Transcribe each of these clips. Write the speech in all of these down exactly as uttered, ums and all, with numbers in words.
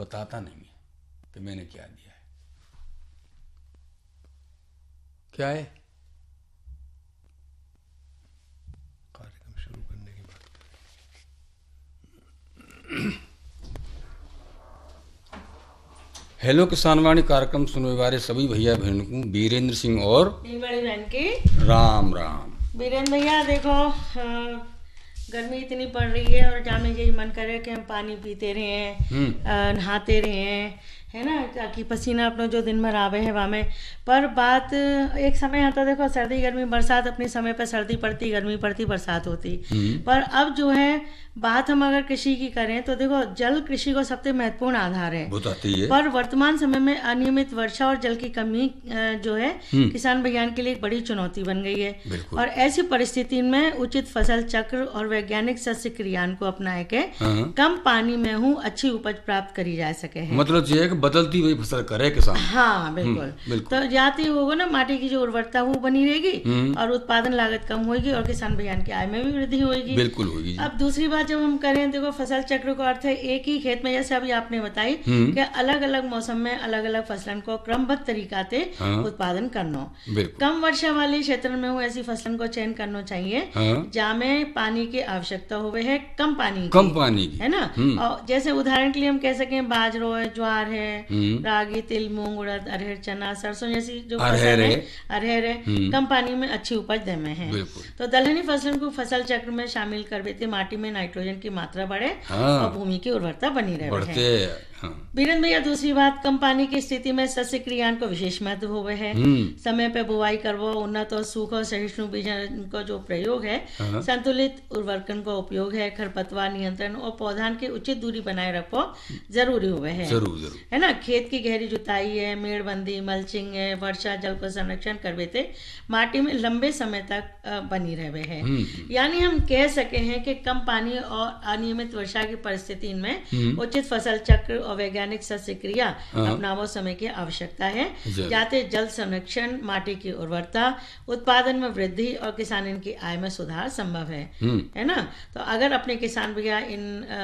बताता नहीं है कि मैंने क्या दिया है। क्या है? कार्यक्रम शुरू करने की बात। हेलो किसानवाणी कार्यक्रम सुनने वाले सभी भैया बहन को वीरेंद्र सिंह और बड़ी बहन की राम राम। वीरेंद्र भैया देखो, हाँ, गर्मी इतनी पड़ रही है और जाने यही मन करे कि हम पानी पीते रहे, नहाते रहे, है ना, ताकि पसीना अपना जो दिन भर आवे हवा में। पर बात एक समय आता, देखो सर्दी गर्मी बरसात अपने समय पर सर्दी पड़ती, गर्मी पड़ती, बरसात होती। पर अब जो है बात हम अगर कृषि की करें तो देखो जल कृषि को सबसे महत्वपूर्ण आधार है, बताती है। पर वर्तमान समय में अनियमित वर्षा और जल की कमी जो है किसान भैया के लिए एक बड़ी चुनौती बन गई है। और ऐसी परिस्थिति में उचित फसल चक्र और वैज्ञानिक सस्य क्रियान को अपनाए के कम पानी में हूँ अच्छी उपज प्राप्त करी जा सके है। मतलब ये है कि बदलती हुई फसल करे किसान। हाँ बिल्कुल, बिल्कुल। तो जाती होगा ना, माटी की जो उर्वरता वो बनी रहेगी और उत्पादन लागत कम होगी और किसान भैया की आय में भी वृद्धि होगी। बिल्कुल होगी। अब दूसरी बात जब हम करें, देखो फसल चक्र का अर्थ है एक ही खेत में, जैसे अभी आपने बताई कि अलग अलग मौसम में अलग अलग फसलन को क्रमबद्ध तरीका से उत्पादन करना। कम वर्षा वाले क्षेत्र में हो ऐसी फसलन को चयन करना चाहिए जहाँ में पानी की आवश्यकता हुए है, कम पानी कम पानी है ना। और जैसे उदाहरण के लिए हम कह सकें बाजरो है, ज्वार है, रागी, तिल, मूंग, उड़द, अरहर, चना, सरसों जैसी जो फसल है, अरहर है, कम पानी में अच्छी उपज दे में है। तो दलहनी फसलों को फसल चक्र में शामिल कर देते, माटी में नाइट्रोजन की मात्रा बढ़े और भूमि की उर्वरता बनी रहे। वीरेंद्र भैया दूसरी बात, कम पानी की स्थिति में सस्य क्रियान को विशेष महत्व हुए है। समय पे बुवाई करवो, उन्नत और सूखा सहिष्णु बीजन का जो प्रयोग है, संतुलित उर्वरकन का उपयोग है, खरपतवार नियंत्रण और पौधान की उचित दूरी बनाए रखो जरूरी हुए है। जरूर जरूर है ना। खेत की गहरी जुताई है, मेड़बंदी, मल्चिंग है, वर्षा जल को संरक्षण करवे थे माटी में लंबे समय तक बनी रहे है। यानी हम कह सके हैं कि कम पानी और अनियमित वर्षा की परिस्थिति में उचित फसल चक्र और वैज्ञानिक सस्य क्रिया अपनावो समय की आवश्यकता है, जाते जल संरक्षण, माटी की उर्वरता, उत्पादन में वृद्धि और किसान की आय में सुधार संभव है। है ना। तो अगर अपने किसान भैया इन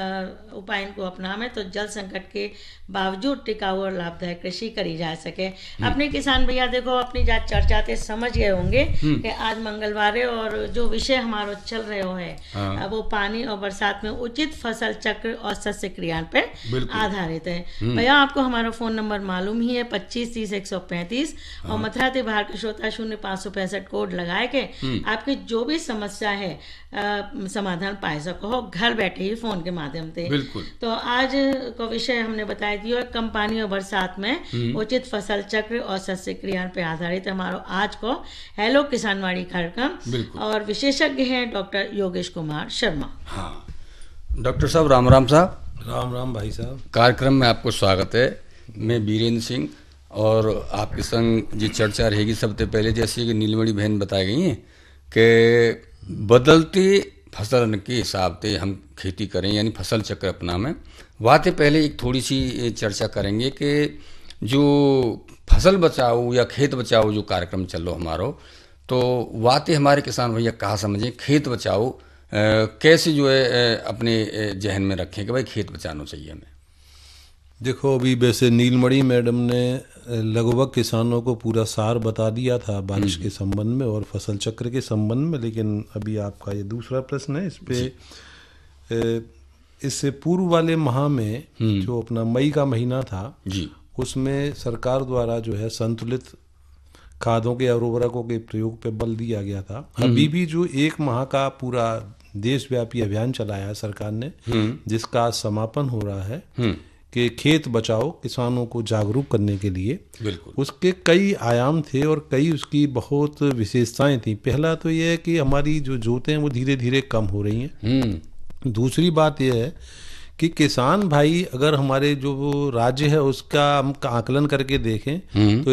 उपायों को अपनावे तो जल संकट के बावजूद टिकाऊ और लाभदायक कृषि करी जा सके। अपने किसान भैया देखो अपनी जात चर्चाते समझ गए होंगे कि आज मंगलवार है और जो विषय हमारा चल रहे हो है वो पानी और बरसात में उचित फसल चक्र और सस्य क्रियान पे आधारित है। भैया आपको हमारा फोन नंबर मालूम ही है, पच्चीस तीस एक सौ पैंतीस और मथुरा से बाहर के श्रोता शून्य पाँच सौ पैंसठ कोड लगाए के आपकी जो भी समस्या है आ, समाधान पाए सको घर बैठे ही फोन के माध्यम से। तो आज का विषय हमने बताया दिया है, कम पानी और बरसात में उचित फसल चक्र और सस्य क्रियान पे आधारित हमारा आज को हेलो किसानवाड़ी कार्यक्रम और विशेषज्ञ हैं डॉक्टर योगेश कुमार शर्मा। हाँ डॉक्टर साहब राम राम साहब। राम राम भाई साहब। कार्यक्रम में आपको स्वागत है। मैं वीरेंद्र सिंह और आपके संग जी चर्चा रहेगी। सबसे पहले जैसे कि नीलमणि बहन बताई गई हैं कि बदलती फसल के हिसाब से हम खेती करें यानी फसल चक्र अपना में वाते पहले एक थोड़ी सी चर्चा करेंगे कि जो फसल बचाओ या खेत बचाओ जो कार्यक्रम चल रहा हमारो, तो वाते हमारे किसान भैया कहा समझें खेत बचाओ कैसे जो है अपने जहन में रखें कि भाई खेत बचाना चाहिए हमें। देखो अभी वैसे नीलमणि मैडम ने लगभग किसानों को पूरा सार बता दिया था बारिश के संबंध में और फसल चक्र के संबंध में, लेकिन अभी आपका ये दूसरा प्रश्न है इस पे। इससे पूर्व वाले माह में जो अपना मई का महीना था जी, उसमें सरकार द्वारा जो है संतुलित खादों के और उर्वरकों के प्रयोग पे बल दिया गया था। अभी भी जो एक माह का पूरा देशव्यापी अभियान चलाया है सरकार ने, जिसका समापन हो रहा है कि खेत बचाओ, किसानों को जागरूक करने के लिए। उसके कई आयाम थे और कई उसकी बहुत विशेषताएं थी। पहला तो यह है कि हमारी जो जोतें हैं वो धीरे धीरे कम हो रही हैं। दूसरी बात यह है कि किसान भाई अगर हमारे जो राज्य है उसका हम आकलन करके देखें तो